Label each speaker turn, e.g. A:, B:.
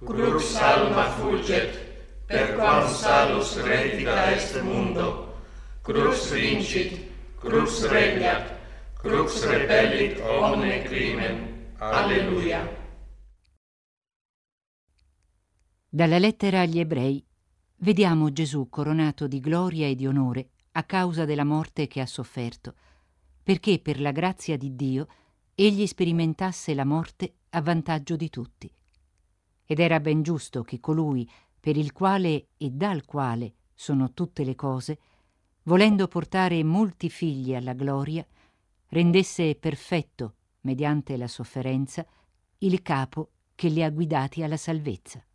A: crux alma fulget, per quam salus redita est mundo, crux vincit, crux regnat, crux repellit omne crimen. Alleluia.
B: Dalla lettera agli Ebrei vediamo Gesù coronato di gloria e di onore a causa della morte che ha sofferto, perché per la grazia di Dio egli sperimentasse la morte a vantaggio di tutti. Ed era ben giusto che colui per il quale e dal quale sono tutte le cose, volendo portare molti figli alla gloria, rendesse perfetto, mediante la sofferenza, il capo che li ha guidati alla salvezza.